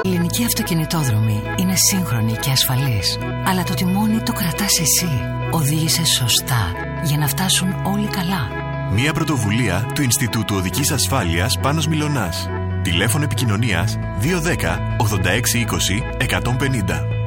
Η ελληνική αυτοκινητόδρομη είναι σύγχρονη και ασφαλής. Αλλά το τιμόνι το κρατάς εσύ. Οδήγησε σωστά για να φτάσουν όλοι καλά. Μια πρωτοβουλία του Ινστιτούτου Οδικής Ασφάλειας Πάνος Μιλωνάς. Τηλέφωνο επικοινωνίας 210 86 20 150.